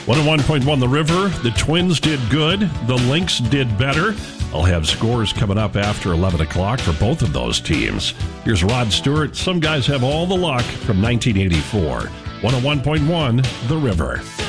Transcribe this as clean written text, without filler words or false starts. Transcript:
101.1 The River. The Twins did good. The Lynx did better. I'll have scores coming up after 11 o'clock for both of those teams. Here's Rod Stewart. Some guys have all the luck from 1984. 101.1 The River.